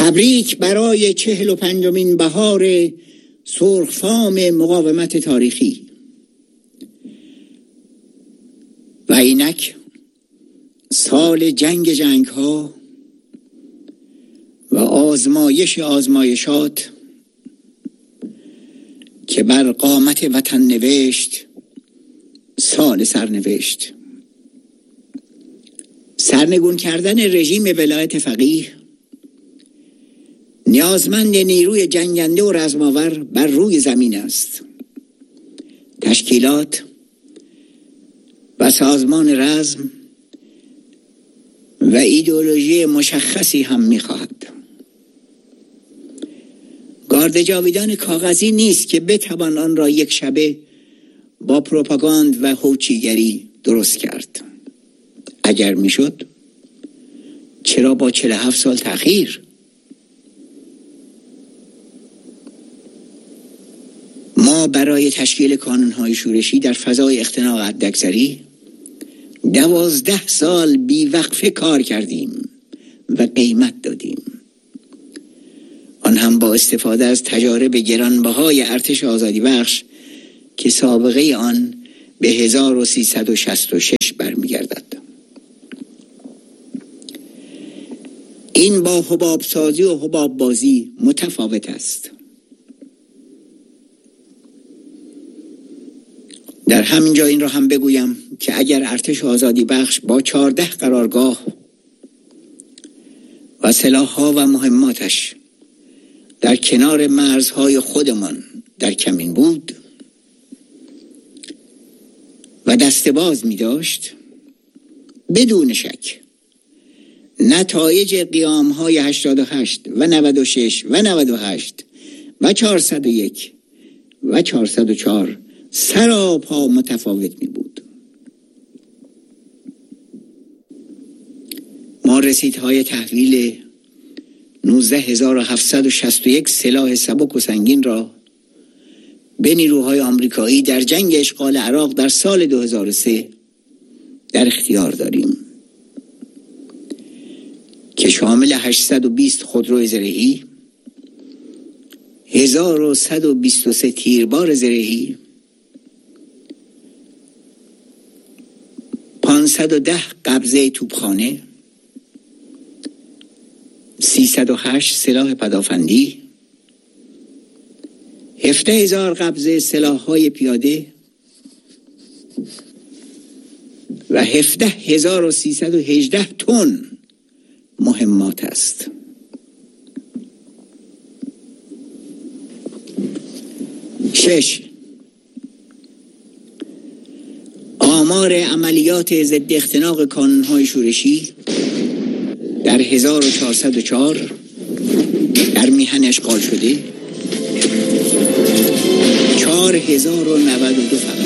تبریک برای 45مین بهار سرخفام مقاومت تاریخی. و اینک سال جنگ ها و آزمایشات که بر قامت وطن نوشت سال سرنوشت. سرنگون کردن رژیم ولایت فقیه نیازمند نیروی جنگنده و رزماور بر روی زمین است. تشکیلات و سازمان رزم و ایدئولوژی مشخصی هم می‌خواهد. گارد جاویدان کاغذی نیست که بتوان آن را یک شبه با پروپاگاند و هوچیگری درست کرد. اگر میشد چرا با 47 سال تأخیر؟ ما برای تشکیل کانون‌های شورشی در فضای اختناق حداکثری 12 سال بیوقفه کار کردیم و قیمت دادیم. آن هم با استفاده از تجارب گرانبهای ارتش آزادی بخش که سابقه آن به 1366 برمیگردد. این با حباب سازی و حباب بازی متفاوت است. در همین جا این را هم بگویم که اگر ارتش آزادی بخش با 14 قرارگاه و سلاح‌ها و مهماتش در کنار مرزهای خودمان در کمین بود و دست باز می داشت، بدون شک نتایج قیام‌های 88 و 96 و 98 و 401 و 404 سراپا متفاوت می بود. ما رسیدهای تحویل 19761 سلاح سبک و سنگین را به نیروهای آمریکایی در جنگ اشغال عراق در سال 2003 در اختیار داریم که شامل 820 خودرو زرهی، 1123 تیربار زرهی، 510 قبضه توپخانه، 308 سلاح پدافندی، 17,000 قبضه سلاح‌های پیاده و 17,318 تن مهمات است. شش، آمار عملیات ضد اختناق کانون‌های شورشی در 1404 در میهن اشغال شده 4092 فقط.